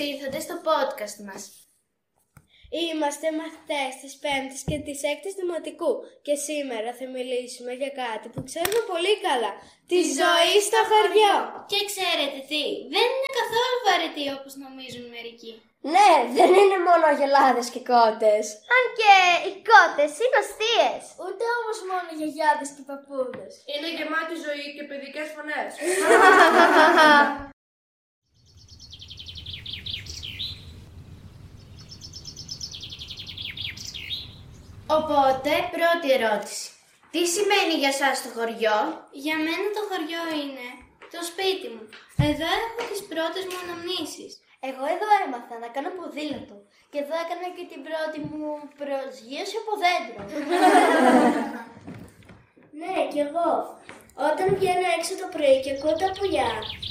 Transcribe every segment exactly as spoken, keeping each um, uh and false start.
ήρθατε στο podcast μας. Είμαστε μαθητές της πέμπτης και της έκτης δημοτικού και σήμερα θα μιλήσουμε για κάτι που ξέρουμε πολύ καλά, τη ζωή στο χωριό. Και ξέρετε τι, δεν είναι καθόλου βαρετή όπως νομίζουν μερικοί. Ναι, δεν είναι μόνο αγελάδες και κότες. Αν και οι κότες είναι αστείες. Ούτε όμως μόνο γιαγιάδες και παππούδες. Είναι γεμάτη ζωή και παιδικές φωνές. Οπότε, πρώτη ερώτηση. Τι σημαίνει για σας το χωριό? Για μένα το χωριό είναι το σπίτι μου. Εδώ έχω τις πρώτες μου αναμνήσεις. Εγώ εδώ έμαθα να κάνω ποδήλατο και εδώ έκανα και την πρώτη μου προσγείωση από δέντρο. Ναι, κι εγώ. Όταν βγαίνω έξω το πρωί και ακούω τα πουλιά.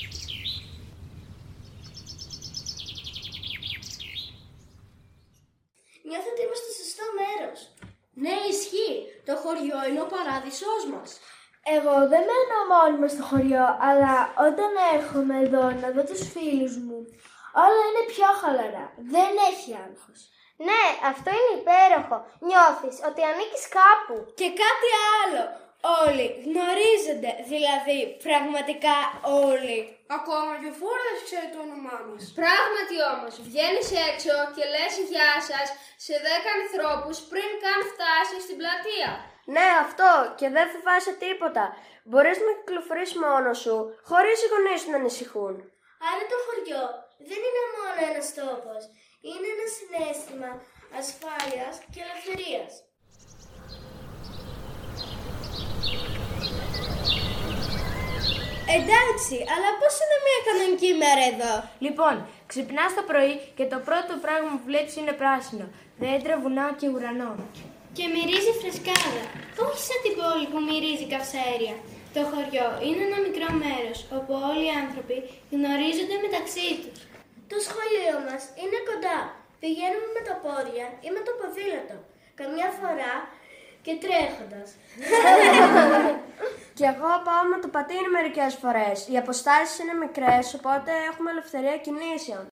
Νιώθω ότι είμαι στο σωστό μέρος. Ναι, ισχύει. Το χωριό είναι ο παράδεισός μας. Εγώ δεν μένω μόνη μου στο χωριό, αλλά όταν έρχομαι εδώ να δω τους φίλους μου, όλα είναι πιο χαλαρά. Δεν έχει άγχος. Ναι, αυτό είναι υπέροχο. Νιώθεις ότι ανήκεις κάπου. Και κάτι άλλο. Όλοι γνωρίζονται, δηλαδή πραγματικά όλοι. Ακόμα και ο Φόρδας ξέρει το όνομά μας. Πράγματι όμως, βγαίνεις έξω και λες γεια σας σε δέκα ανθρώπους πριν καν φτάσεις στην πλατεία. Ναι, αυτό, και δεν φοβάσαι τίποτα. Μπορείς να κυκλοφορείς μόνος σου, χωρίς οι γονείς σου να ανησυχούν. Άρα το χωριό δεν είναι μόνο ένας τόπος. Είναι ένα συναίσθημα ασφάλειας και ελευθερίας. Εντάξει, αλλά πώς είναι μια κανονική μέρα εδώ? Λοιπόν, ξυπνάς το πρωί και το πρώτο πράγμα που βλέπεις είναι πράσινο. Δέντρα, βουνά και ουρανό. Και μυρίζει φρεσκάδα. Όχι σαν την πόλη που μυρίζει καυσαέρια. Το χωριό είναι ένα μικρό μέρος όπου όλοι οι άνθρωποι γνωρίζονται μεταξύ τους. Το σχολείο μας είναι κοντά. Πηγαίνουμε με τα πόδια ή με το ποδήλατο. Καμιά φορά και τρέχοντας. Κι εγώ πάω με το πατίνι μερικές φορές. Οι αποστάσεις είναι μικρές, οπότε έχουμε ελευθερία κινήσεων.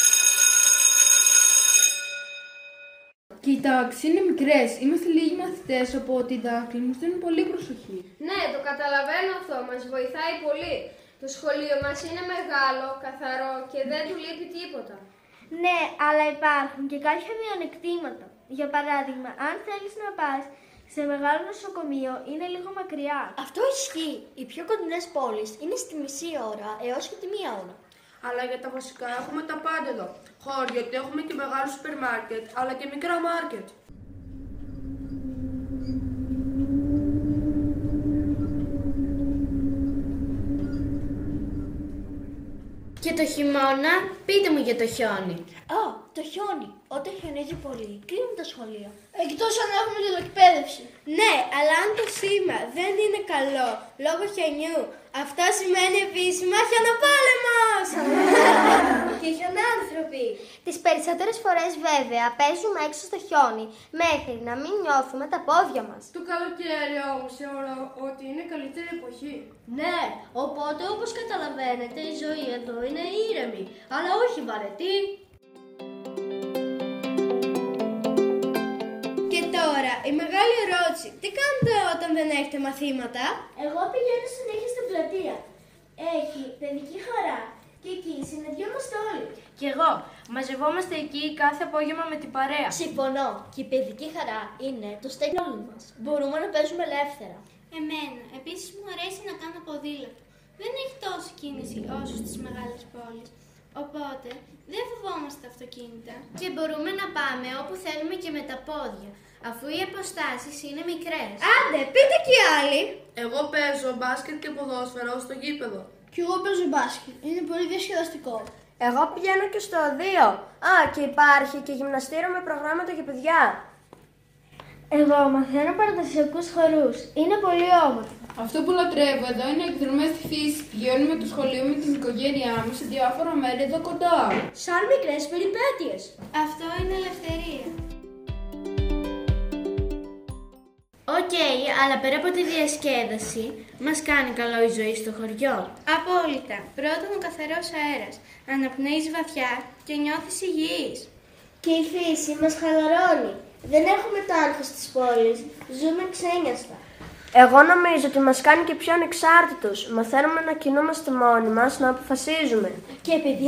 Κοιτάξτε, είναι μικρές. Είμαστε λίγοι μαθητές, οπότε οι δάσκαλοι μας δίνουν πολύ προσοχή. Ναι, το καταλαβαίνω αυτό, μας βοηθάει πολύ. Το σχολείο μας είναι μεγάλο, καθαρό και δεν του λείπει τίποτα. Ναι, αλλά υπάρχουν και κάποια μειονεκτήματα. Για παράδειγμα, αν θέλεις να πας σε μεγάλο νοσοκομείο, είναι λίγο μακριά. Αυτό ισχύει. Οι πιο κοντινές πόλεις είναι στη μισή ώρα έως και τη μία ώρα. Αλλά για τα βασικά έχουμε τα πάντα εδώ. Χώριο, γιατί έχουμε και μεγάλο σούπερ μάρκετ, αλλά και μικρά μάρκετ. Και το χειμώνα, πείτε μου για το χιόνι. Α, το χιόνι. Όταν χιονίζει πολύ, κλείνουν τα σχολεία. Εκτός αν έχουμε τηλεκπαίδευση. Ναι, αλλά αν το σήμα δεν είναι καλό λόγω χιονιού, αυτό σημαίνει επίσημα χιονοπόλεμος! Και χιονάνθρωποι. Τις περισσότερες φορές βέβαια παίζουμε έξω στο χιόνι μέχρι να μην νιώθουμε τα πόδια μας. Το καλοκαίρι όμως θεωρώ ότι είναι η καλύτερη εποχή. Ναι, οπότε όπως καταλαβαίνετε η ζωή εδώ είναι ήρεμη, αλλά όχι βαρετή. Και τώρα, η μεγάλη ερώτηση. Τι κάνετε όταν δεν έχετε μαθήματα? Εγώ πηγαίνω συνέχεια στην πλατεία. Έχει παιδική χαρά και εκεί συναντιόμαστε όλοι. Κι εγώ. Μαζευόμαστε εκεί κάθε απόγευμα με την παρέα. Συμφωνώ. Και η παιδική χαρά είναι το στέκι όλων μας. Μπορούμε να παίζουμε ελεύθερα. Εμένα, επίσης μου αρέσει να κάνω ποδήλατο. Δεν έχει τόση κίνηση όσο στις μεγάλες πόλεις. Οπότε δεν φοβόμαστε τα αυτοκίνητα και μπορούμε να πάμε όπου θέλουμε και με τα πόδια, αφού οι αποστάσεις είναι μικρές. Άντε, πείτε κι οι άλλοι. Εγώ παίζω μπάσκετ και ποδόσφαιρο στο γήπεδο. Κι εγώ παίζω μπάσκετ. Είναι πολύ διασκεδαστικό. Εγώ πηγαίνω και στο οδείο. Α, και υπάρχει και γυμναστήριο με προγράμματα για παιδιά. Εγώ μαθαίνω παραδοσιακούς χορούς. Είναι πολύ όμορφο. Αυτό που λατρεύω εδώ είναι οι εκδρομές στη φύση. Πηγαίνουμε το σχολείο με την οικογένειά μου σε διάφορα μέρη εδώ κοντά. Σαν μικρές περιπέτειες. Αυτό είναι ελευθερία. Οκ, αλλά πέρα από τη διασκέδαση, μας κάνει καλό η ζωή στο χωριό. Απόλυτα. Πρώτον, ο καθαρός αέρας. Αναπνέεις βαθιά και νιώθεις υγιής. Και η φύση μας χαλαρώνει. Δεν έχουμε το άγχος της πόλης. Ζούμε ξένιαστα. Εγώ νομίζω ότι μας κάνει και πιο ανεξάρτητους. Μαθαίνουμε να κινούμαστε μόνοι μας, να αποφασίζουμε. Και επειδή